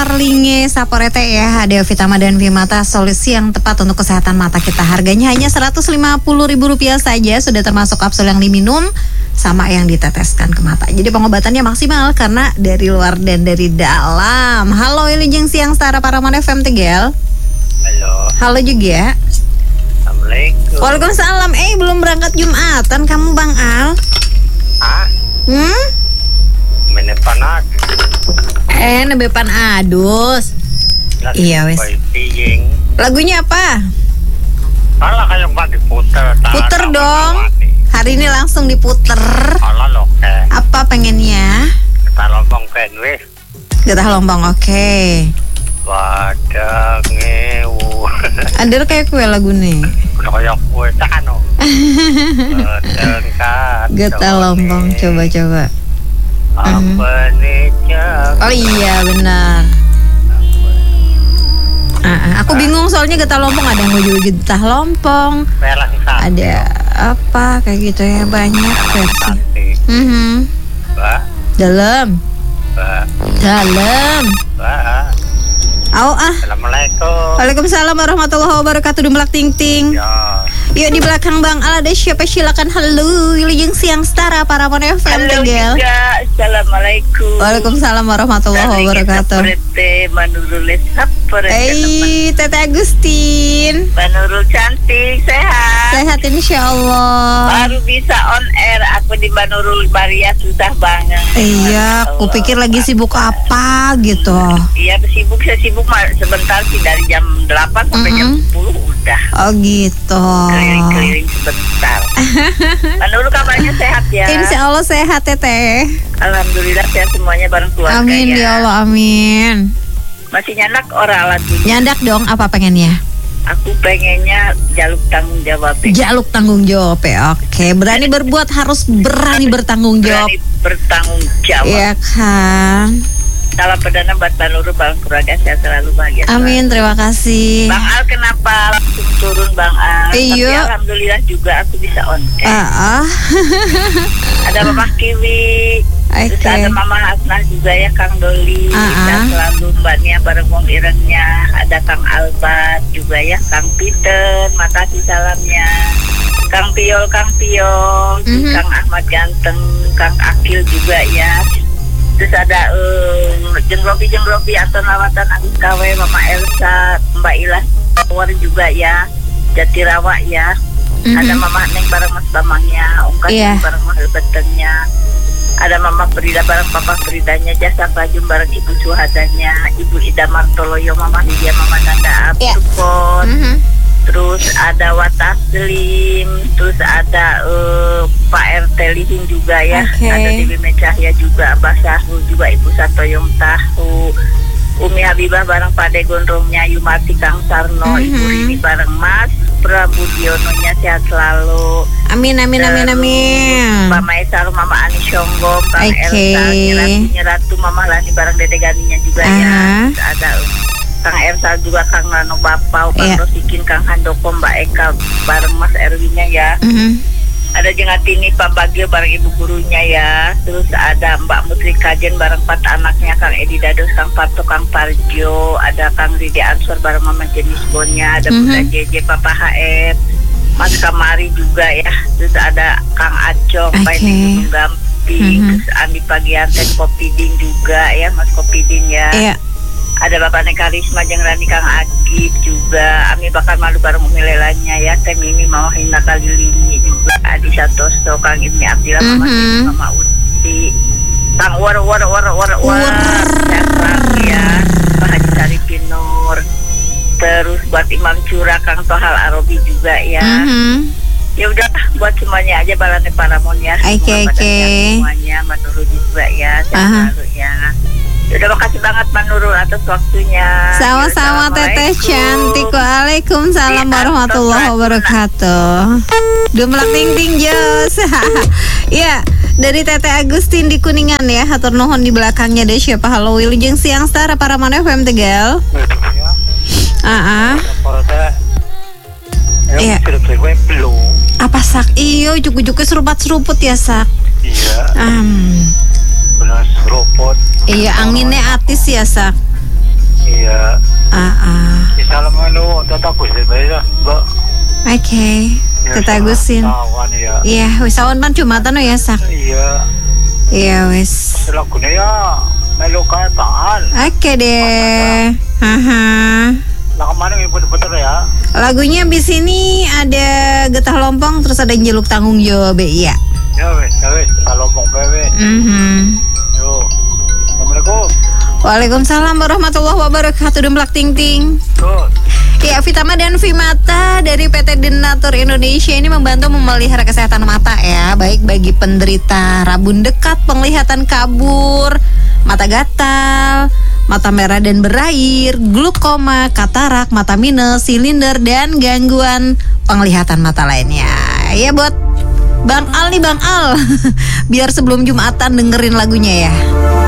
Starlinge Saporete ya, ada Vitama dan Vimata, solusi yang tepat untuk kesehatan mata kita. Harganya hanya Rp150.000 saja, sudah termasuk kapsul yang diminum sama yang diteteskan ke mata. Jadi pengobatannya maksimal karena dari luar dan dari dalam. Halo Wilujeng Siang Star Paraman FM Tegel. Halo. Halo juga. Assalamualaikum. Waalaikumsalam. Belum berangkat Jumatan kamu Bang Al? Menepanak. Nebepan adus. Iya wes. Lagunya apa? Alah kayak mbak diputer. Puter dong. Hari ini langsung diputer. Alah loh Apa pengennya? Kita lombong kan weh. Getah Lombong, oke. Wadah ngewu. Ada kayak kue lagu nih. Udah kayak kue cano. Getah Lombong, coba. Apa nih Oh iya benar. Aku bingung soalnya Getah Lompong ada yang mau juga Getah Lompong. Ada apa kayak gitu ya, banyak versi. Mbak. Dalam. Assalamualaikum. Waalaikumsalam warahmatullahi wabarakatuh. Dumlak ting ting. Ya. Yuk di belakang Bang Al ada siapa, silakan. Halo Wilujeng Siang Star Paraman FM Tegel. Assalamualaikum. Waalaikumsalam warahmatullahi wabarakatuh. Tete Agustin. Manurul cantik, sehat. Sehat insyaallah. Baru bisa on air, aku di Manurul Maria susah banget. Iya, aku pikir lagi sibuk apa gitu. Iya, saya sibuk sebentar sih, dari jam 8 sampai jam 10 udah. Oh gitu. Keliling-keliling sebentar. Manurul kabarnya sehat ya? Insya Allah sehat Teteh. Alhamdulillah sehat semuanya bareng keluarga. Amin ya Allah, amin. Masih nyandak orang lagunya? Nyandak dong, apa pengennya? Aku pengennya jaluk tanggung jawab. Jaluk tanggung jawab ya, oke. Berani berbuat harus berani bertanggung jawab. Berani bertanggung jawab. Iya kan. Salam perdana buat Bang Nurul, Bang keluarga sehat selalu, bahagia. Amin, terima kasih. Bang Al kenapa langsung turun Bang Al? Iya. Tapi alhamdulillah juga aku bisa on air. Ada Mama Kiwi. Terus ada Mama Hasnah juga ya, Kang Doli. Dan selalu Mbak Nia bareng Wong Irengnya. Ada Kang Albat juga ya, Kang Peter, makasih salamnya. Kang Piol, Kang Ahmad Ganteng, Kang Akil juga ya. Terus ada Jeng Robi atau Lawatan Agus KW, Mama Elsa, Mbak Ilah Power juga ya, Jatirawa ya. Ada Mama Neng bareng Mas Bamangnya, Om Kasih bareng Mas Betengnya. Ada Mama Frida bareng Papa Fridanya, Jasa Rajum bareng Ibu Suhadanya, Ibu Ida Martoloyo, Mama Lydia, Mama Nanda Abdupon. Terus ada Wataslim, terus ada Pak RT Lihing juga ya, ada Dewi Mecahya juga, Abah Sahrul juga, Ibu Santoyong Tahu, Umi Habibah bareng Pak Gondrongnya, Yumati Kang Sarno, Ibu Rini bareng Mas Prabudiononya, sehat selalu. Amin. Mbak Maisar, Mama Ani Syonggom, Kang Elsa, Nyeratu, Mama Lani bareng Dede Ganinya juga ya. Terus ada Kang Ersal juga, Kang Rano Bapau, Kang Rosikin, Kang Handoko, Mbak Eka bareng Mas Erwinnya ya. Ada Jengatini, Pak Bagio bareng Ibu Gurunya ya. Terus ada Mbak Mutri Kajen bareng 4 anaknya, Kang Edi Dados, Kang Parto, Kang Parjo. Ada Kang Ridi Ansor bareng Mama Jenis Bonnya. Ada Bunda JJ, Papa HF, Mas Kamari juga ya. Terus ada Kang Acong, Pak Gunung Gamping. Terus Andi Pagianten, Kopidin juga ya, Mas Kopidin ya. Ada Bapak Nek Karisma, Jeng Rani, Kang Agib juga, Ami Bakar Malu bareng Umi Lelanya ya, Tem ini Mama Hina Kalilini juga, Adi Santoso, Kang Ibni Abdillah, Mama Siti, Mama Uti, Kang War ya, Pak Haji Saripin Nur. Terus buat Imam Curah, Kang Tohal Arobi juga ya. Ya udah, buat semuanya aja Balane Paramon ya. Semuanya menurut juga ya, sehat selalu ya. Udah, makasih banget Mbak Nurul atas waktunya. Sama-sama Teteh cantik. Waalaikumsalam warahmatullahi wabarakatuh. Dumlak ting jos. Ya, dari Teteh Agustin di Kuningan ya. Hatur nuhun di belakangnya deh siapa. Halo Wilujeng Siang Star Paraman FM Tegal. Iya. Apa sak? Iyo juku-juku seruput ya sak. Iya. Benar seruput. Iya, anginnya atis ya sak. Assalamualaikum, tatagus ya, Mbak. Oke, tatagusin. Iya, wis awan pan Jumatan ya sak. Iya wis. Lagune ya melu kae Bang. Oke deh. Lah kemana puter ya? Lagunya abis ini ada Getah Lompong, terus ada Jeluk Tanggung Jawab ya. Ya wes, Getah Lompong pewe. Yo. Assalamualaikum. Waalaikumsalam warahmatullahi wabarakatuh. Demblak ting ting. Ya, Vitama dan Vimata dari PT Denatur Indonesia ini membantu memelihara kesehatan mata ya, baik bagi penderita rabun dekat, penglihatan kabur, mata gatal, mata merah dan berair, glukoma, katarak, mata minus, silinder, dan gangguan penglihatan mata lainnya. Ya buat Bang Al nih, Bang Al. Biar sebelum Jumatan dengerin lagunya ya.